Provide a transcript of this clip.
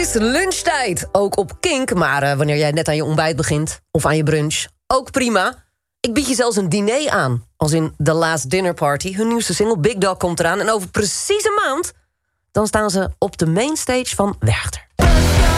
is lunchtijd. Ook op Kink, maar wanneer jij net aan je ontbijt begint... of aan je brunch, ook prima. Ik bied je zelfs een diner aan. Als in The Last Dinner Party. Hun nieuwste single Big Dog komt eraan. En over precies een maand... dan staan ze op de mainstage van Werchter.